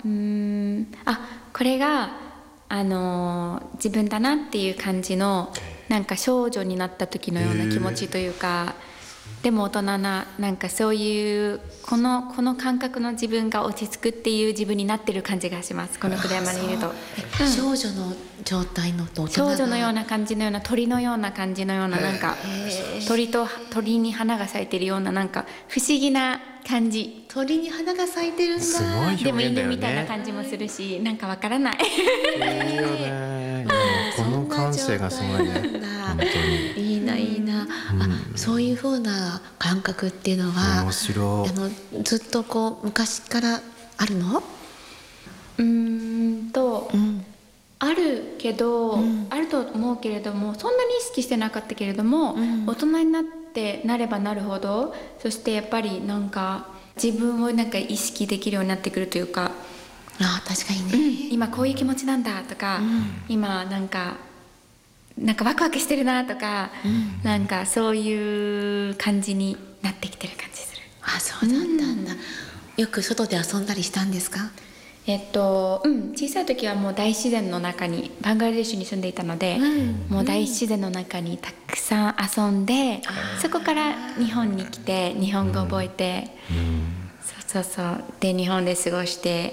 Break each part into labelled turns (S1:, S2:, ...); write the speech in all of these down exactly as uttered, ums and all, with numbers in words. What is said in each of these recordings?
S1: うーんあこれがあのー自分だなっていう感じのなんか少女になった時のような気持ちというか、でも大人ななんかそういうこのこの感覚の自分が落ち着くっていう自分になってる感じがします。この栗山にいると、
S2: うん、少女の状態のと大人が
S1: 少女のような感じのような鳥のような感じのようななんか鳥と鳥に花が咲いてるようななんか不思議な感じ。
S2: 鳥に花が咲いてるんだ。
S3: すごい表現だよね。
S1: でも犬みたいな感じもするし、なんかわからない。
S3: いいよね。いやこの感性がすごいね。本当に
S2: いいないいな、うん、あそういう風な感覚っていうのは
S3: 面白い。
S2: あのずっとこう昔からあるの？
S1: うーんと、うん、あるけど、うん、あると思うけれどもそんなに意識してなかったけれども、うん、大人になってなればなるほど、そしてやっぱりなんか自分をなんか意識できるようになってくるというか、
S2: あ確かにね、
S1: うん、今こういう気持ちなんだとか、うん、今なんかなんかワクワクしてるなとか、うん、なんかそういう感じになってきてる感じする。
S2: あそうだったんだ、うん、よく外で遊んだりしたんですか？
S1: えっとうん、小さい時はもう大自然の中にバングラデシュに住んでいたので、うん、もう大自然の中にたくさん遊んで、うん、そこから日本に来て日本語を覚えて、うん、そうそうそうで日本で過ごして、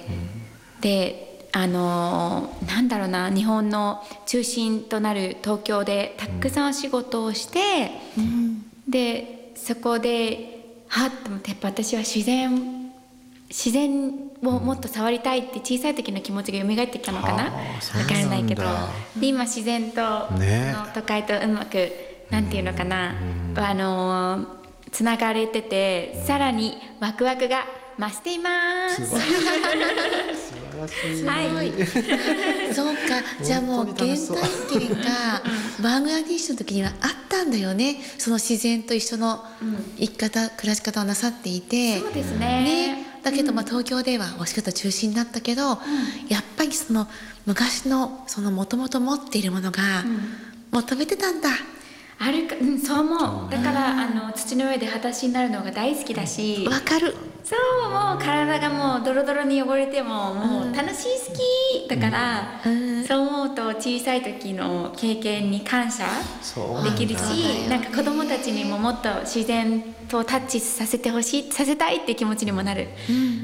S1: うん、であのなんだろうな日本の中心となる東京でたくさん仕事をして、うん、でそこではっと思ってやっぱ私は自然自然をもっと触りたいって小さい時の気持ちが蘇ってきたのかな、分からないけど、で今自然と、ね、の都会とうまくなんていうのかな、あのつながれててさらにワクワクが増しています。
S3: 素晴らしい。
S1: はい、
S2: そうか、じゃあもう原体験がバングラディッシュの時にはあったんだよね。その自然と一緒の生き方、うん、暮らし方をなさっていて、
S1: そうですね。
S2: ねだけど、まあ、東京ではお仕事中心だったけど、うん、やっぱりその昔のそのもともと持っているものが求めてたんだ。
S1: あるか、うん、そう思う。だからあの土の上で裸足になるのが大好きだし、
S2: わかる。
S1: そうもう体がもうドロドロに汚れてももう楽しい好きだから、うん、そう思うと小さい時の経験に感謝できるし、なんか子供たちにももっと自然とタッチさせてほしいさせたいって気持ちにもなる。うんうんうん、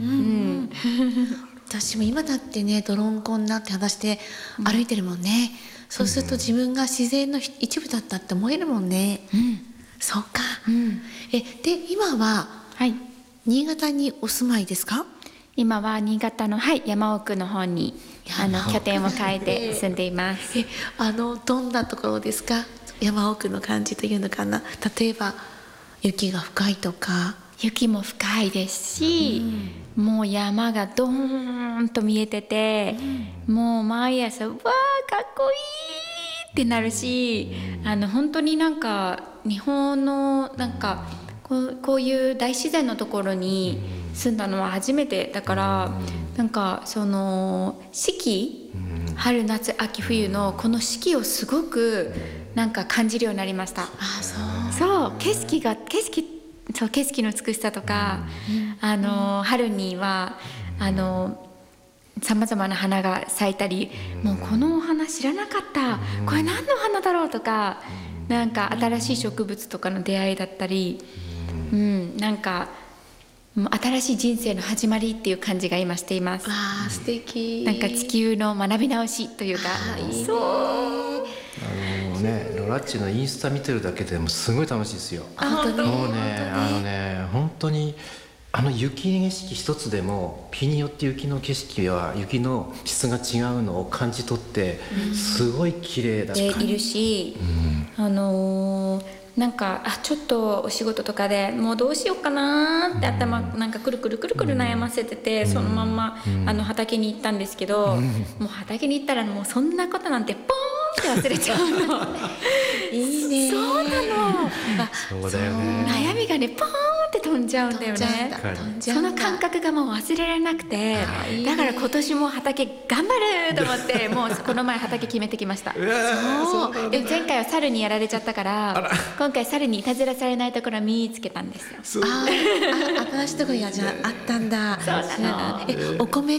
S2: 私も今だってね泥んこになって裸足で歩いてるもんね、うん、そうすると自分が自然の一部だったって思えるもんね、うん、そうか、うん、えで今は、はい、新潟にお住まいですか？
S1: 今は新潟の、はい、山奥の方にあの拠点を変えて住んでいます。
S2: えあのどんなところですか？山奥の感じというのかな。例えば雪が深いとか。
S1: 雪も深いですし、うん、もう山がドーンと見えてて、うん、もう毎朝わーかっこいいってなるし、あの本当になんか日本のなんかこう、こういう大自然のところに住んだのは初めてだから、なんかその四季、春夏秋冬のこの四季をすごくなんか感じるようになりました。
S2: あ、そう。
S1: そう景色が景色そう景色の美しさとか、あの春にはあのさまざまな花が咲いたり、もうこのお花知らなかった、これ何の花だろうとか、なんか新しい植物とかの出会いだったり、うん、なんか新しい人生の始まりっていう感じが今しています。
S2: あー素敵。
S1: なんか地球の学び直しというか、
S2: いい
S1: そう
S3: あのね、ロラッチのインスタ見てるだけでもすごい楽しいですよ。
S2: あ本当に
S3: もうね、あのね本当にあの雪景色一つでも日によって雪の景色は雪の質が違うのを感じ取ってすごい綺麗だった、
S1: うん、でいるし、うん、あのーなんかあちょっとお仕事とかでもうどうしようかなって頭なんかくるくるくるくる悩ませてて、そのまんまあの畑に行ったんですけど、もう畑に行ったらもうそんなことなんてポーンって忘れちゃうの
S2: いいね。
S1: そうなの。
S3: そうだよね。
S1: 悩みがねポーンって飛んじゃうんだよね。その感覚がもう忘れられなくて、だから今年も畑頑張ると思ってもうこの前畑決めてきました。そうで前回は猿にやられちゃったから今回猿にいたずらされないところを見つけたんですよ。
S2: ああ新しいところがじゃああったんだ。
S1: そうなの。
S2: えお米